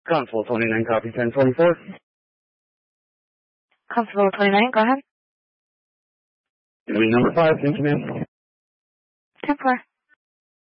Constable 29, copy 1044. Constable 29, go ahead. Gonna be number 5, thank you, ma'am. 10-4.